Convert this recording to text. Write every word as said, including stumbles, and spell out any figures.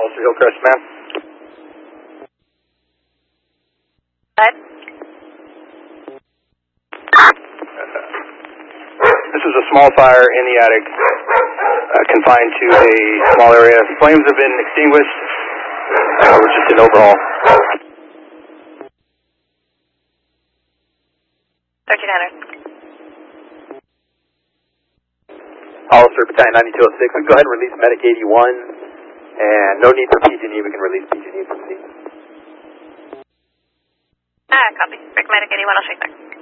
Hollister Hillcrest, ma'am. What? This is a small fire in the attic, uh, confined to a small area. Flames have been extinguished. Uh, we're just in overhaul. thirteen hundred. Hollister, Battalion ninety-two oh six. We can go ahead and release Medic eighty-one. And no need for P G and E. We can release P G and E from the scene. Ah, copy. Break Medic eighty-one, I'll check back.